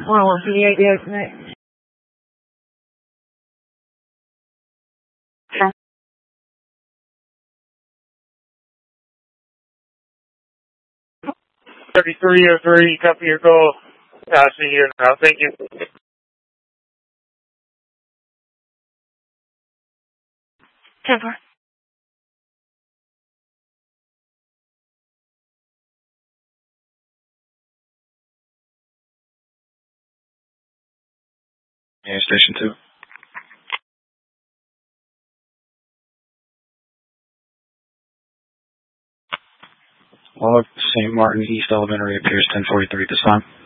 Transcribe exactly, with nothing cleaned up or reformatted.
one oh one P eight, yeah, connect. thirty-three oh three, copy your call. I'll see you now. Thank you. ten four. Yeah, station two. Log Saint Martin East Elementary appears ten forty-three at this time.